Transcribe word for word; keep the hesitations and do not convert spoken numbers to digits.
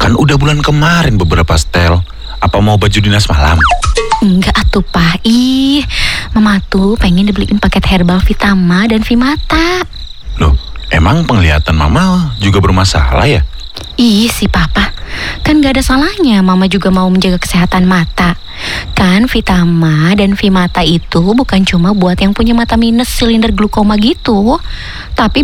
Kan udah bulan kemarin beberapa setel. Apa mau baju dinas malam? Enggak atuh Pak. Ih, Mama tuh pengen dibeliin paket herbal Vitama dan Vimata. Loh, emang penglihatan Mama juga bermasalah ya? Ih si Papa, kan gak ada salahnya Mama juga mau menjaga kesehatan mata. Kan Vitama dan Vimata itu bukan cuma buat yang punya mata minus silinder glukoma gitu, tapi